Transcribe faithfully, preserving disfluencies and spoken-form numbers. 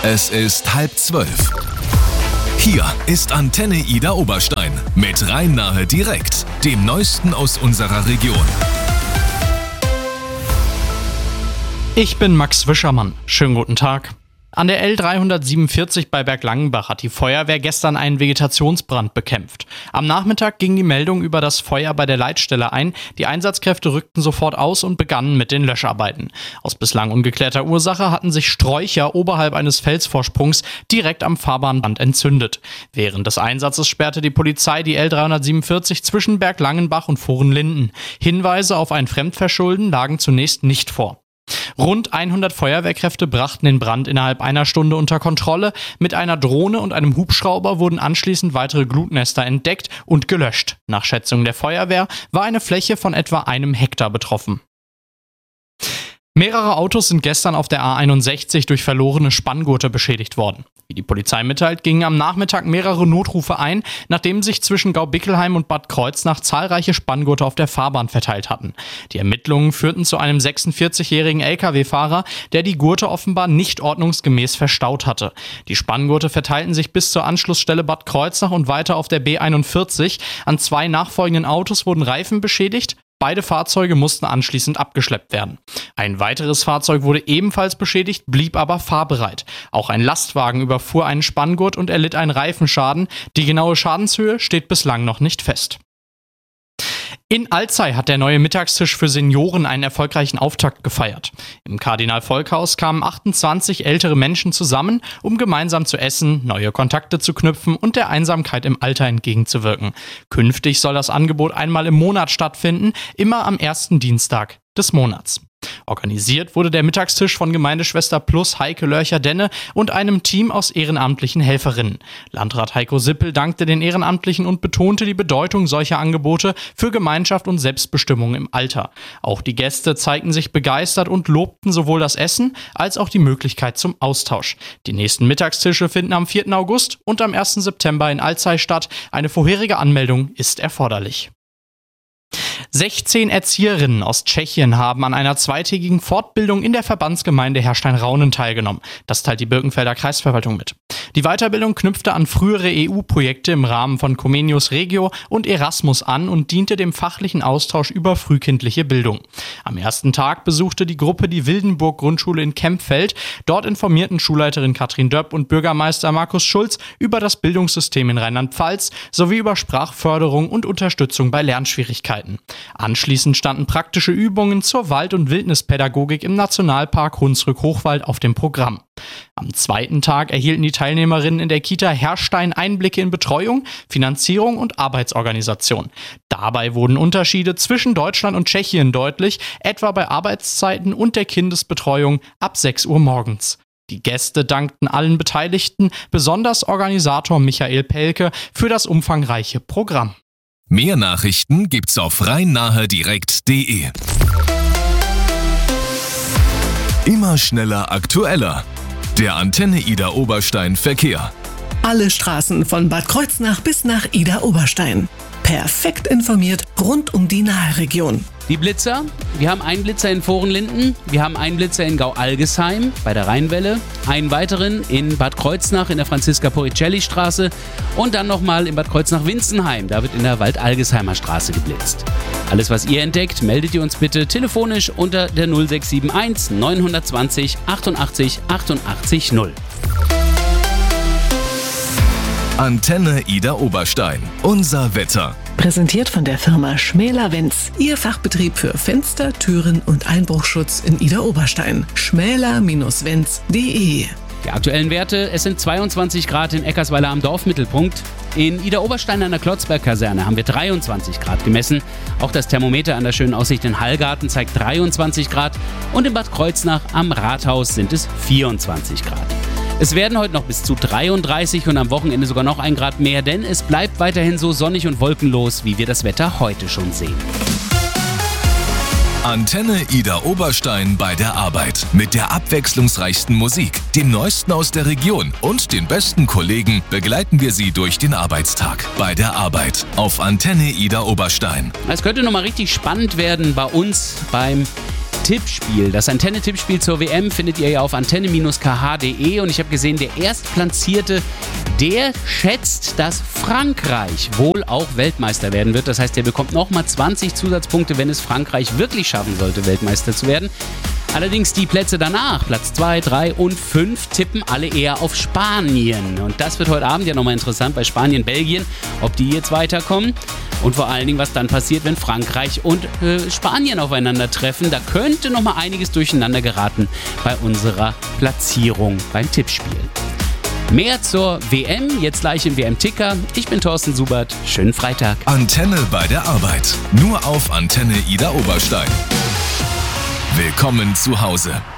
Es ist halb zwölf. Hier ist Antenne Ida Oberstein mit Rhein-Nahe direkt, dem Neuesten aus unserer Region. Ich bin Max Wischermann. Schönen guten Tag. An der L dreihundertsiebenundvierzig bei Berglangenbach hat die Feuerwehr gestern einen Vegetationsbrand bekämpft. Am Nachmittag ging die Meldung über das Feuer bei der Leitstelle ein. Die Einsatzkräfte rückten sofort aus und begannen mit den Löscharbeiten. Aus bislang ungeklärter Ursache hatten sich Sträucher oberhalb eines Felsvorsprungs direkt am Fahrbahnrand entzündet. Während des Einsatzes sperrte die Polizei die L dreihundertsiebenundvierzig zwischen Berglangenbach und Vorenlinden. Hinweise auf ein Fremdverschulden lagen zunächst nicht vor. Rund hundert Feuerwehrkräfte brachten den Brand innerhalb einer Stunde unter Kontrolle. Mit einer Drohne und einem Hubschrauber wurden anschließend weitere Glutnester entdeckt und gelöscht. Nach Schätzung der Feuerwehr war eine Fläche von etwa einem Hektar betroffen. Mehrere Autos sind gestern auf der A einundsechzig durch verlorene Spanngurte beschädigt worden. Wie die Polizei mitteilt, gingen am Nachmittag mehrere Notrufe ein, nachdem sich zwischen Gaubickelheim und Bad Kreuznach zahlreiche Spanngurte auf der Fahrbahn verteilt hatten. Die Ermittlungen führten zu einem sechsundvierzigjährigen L K W-Fahrer, der die Gurte offenbar nicht ordnungsgemäß verstaut hatte. Die Spanngurte verteilten sich bis zur Anschlussstelle Bad Kreuznach und weiter auf der B einundvierzig. An zwei nachfolgenden Autos wurden Reifen beschädigt. Beide Fahrzeuge mussten anschließend abgeschleppt werden. Ein weiteres Fahrzeug wurde ebenfalls beschädigt, blieb aber fahrbereit. Auch ein Lastwagen überfuhr einen Spanngurt und erlitt einen Reifenschaden. Die genaue Schadenshöhe steht bislang noch nicht fest. In Alzey hat der neue Mittagstisch für Senioren einen erfolgreichen Auftakt gefeiert. Im Kardinal-Volk-Haus kamen achtundzwanzig ältere Menschen zusammen, um gemeinsam zu essen, neue Kontakte zu knüpfen und der Einsamkeit im Alter entgegenzuwirken. Künftig soll das Angebot einmal im Monat stattfinden, immer am ersten Dienstag des Monats. Organisiert wurde der Mittagstisch von Gemeindeschwester Plus Heike Lörcher-Denne und einem Team aus ehrenamtlichen Helferinnen. Landrat Heiko Sippel dankte den Ehrenamtlichen und betonte die Bedeutung solcher Angebote für Gemeinschaft und Selbstbestimmung im Alter. Auch die Gäste zeigten sich begeistert und lobten sowohl das Essen als auch die Möglichkeit zum Austausch. Die nächsten Mittagstische finden am vierten August und am ersten September in Alzey statt. Eine vorherige Anmeldung ist erforderlich. sechzehn Erzieherinnen aus Tschechien haben an einer zweitägigen Fortbildung in der Verbandsgemeinde Herrstein-Raunen teilgenommen. Das teilt die Birkenfelder Kreisverwaltung mit. Die Weiterbildung knüpfte an frühere E U-Projekte im Rahmen von Comenius Regio und Erasmus an und diente dem fachlichen Austausch über frühkindliche Bildung. Am ersten Tag besuchte die Gruppe die Wildenburg-Grundschule in Kempfeld. Dort informierten Schulleiterin Katrin Döpp und Bürgermeister Markus Schulz über das Bildungssystem in Rheinland-Pfalz sowie über Sprachförderung und Unterstützung bei Lernschwierigkeiten. Anschließend standen praktische Übungen zur Wald- und Wildnispädagogik im Nationalpark Hunsrück-Hochwald auf dem Programm. Am zweiten Tag erhielten die Teilnehmerinnen in der Kita Herrstein Einblicke in Betreuung, Finanzierung und Arbeitsorganisation. Dabei wurden Unterschiede zwischen Deutschland und Tschechien deutlich, etwa bei Arbeitszeiten und der Kindesbetreuung ab sechs Uhr morgens. Die Gäste dankten allen Beteiligten, besonders Organisator Michael Pelke, für das umfangreiche Programm. Mehr Nachrichten gibt's auf rhein-nahe direkt punkt de. Immer schneller, aktueller. Der Antenne Ida Oberstein Verkehr. Alle Straßen von Bad Kreuznach bis nach Ida Oberstein. Perfekt informiert rund um die Nahe-Region. Die Blitzer, wir haben einen Blitzer in Vorenlinden, wir haben einen Blitzer in Gau-Algesheim bei der Rheinwelle, einen weiteren in Bad Kreuznach in der Franziska-Poricelli-Straße und dann nochmal in Bad Kreuznach-Winzenheim, da wird in der Wald-Algesheimer Straße geblitzt. Alles, was ihr entdeckt, meldet ihr uns bitte telefonisch unter der null sechs sieben eins neun zwei null achtundachtzig achtundachtzig null. Antenne Ida Oberstein. Unser Wetter. Präsentiert von der Firma Schmäler-Wenz. Ihr Fachbetrieb für Fenster, Türen und Einbruchschutz in Ida Oberstein. schmäler Bindestrich wenz punkt de. Die aktuellen Werte, es sind zweiundzwanzig Grad in Eckersweiler am Dorfmittelpunkt. In Ida Oberstein an der Klotzberg-Kaserne haben wir dreiundzwanzig Grad gemessen. Auch das Thermometer an der schönen Aussicht in Hallgarten zeigt dreiundzwanzig Grad. Und in Bad Kreuznach am Rathaus sind es vierundzwanzig Grad. Es werden heute noch bis zu dreiunddreißig und am Wochenende sogar noch ein Grad mehr, denn es bleibt weiterhin so sonnig und wolkenlos, wie wir das Wetter heute schon sehen. Antenne Ida Oberstein bei der Arbeit. Mit der abwechslungsreichsten Musik, dem Neuesten aus der Region und den besten Kollegen begleiten wir Sie durch den Arbeitstag. Bei der Arbeit auf Antenne Ida Oberstein. Es könnte nochmal richtig spannend werden bei uns beim Tippspiel. Das Antenne-Tippspiel zur W M findet ihr ja auf antenne Bindestrich k h punkt d e und ich habe gesehen, der Erstplatzierte, der schätzt, dass Frankreich wohl auch Weltmeister werden wird. Das heißt, der bekommt nochmal zwanzig Zusatzpunkte, wenn es Frankreich wirklich schaffen sollte, Weltmeister zu werden. Allerdings die Plätze danach, Platz zwei, drei und fünf, tippen alle eher auf Spanien. Und das wird heute Abend ja nochmal interessant bei Spanien, Belgien, ob die jetzt weiterkommen. Und vor allen Dingen, was dann passiert, wenn Frankreich und äh, Spanien aufeinandertreffen. Da könnte nochmal einiges durcheinander geraten bei unserer Platzierung beim Tippspiel. Mehr zur W M, jetzt gleich im W M-Ticker. Ich bin Thorsten Subert. Schönen Freitag. Antenne bei der Arbeit. Nur auf Antenne Idar Oberstein. Willkommen zu Hause.